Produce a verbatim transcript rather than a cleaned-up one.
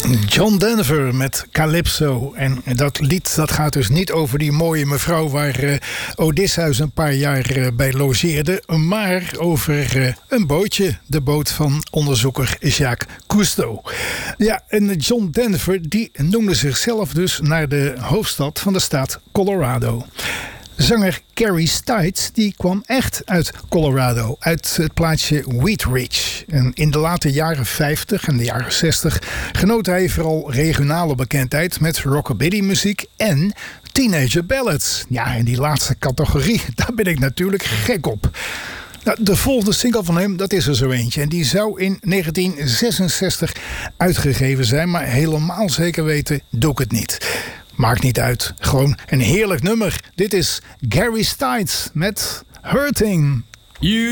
John Denver met Calypso. En dat lied dat gaat dus niet over die mooie mevrouw waar uh, Odysseus een paar jaar uh, bij logeerde, maar over uh, een bootje. De boot van onderzoeker Jacques Cousteau. Ja, en John Denver die noemde zichzelf dus naar de hoofdstad van de staat Colorado. Zanger Carrie Stites die kwam echt uit Colorado, uit het plaatsje Wheat Ridge. En in de late jaren vijftig en de jaren zestig genoot hij vooral regionale bekendheid met rockabilly-muziek en teenager ballads. Ja, in die laatste categorie, daar ben ik natuurlijk gek op. Nou, de volgende single van hem, dat is er zo eentje. En die zou in negentien zesenzestig uitgegeven zijn, maar helemaal zeker weten doe ik het niet. Maakt niet uit. Gewoon een heerlijk nummer. Dit is Gary Stites met Hurting. You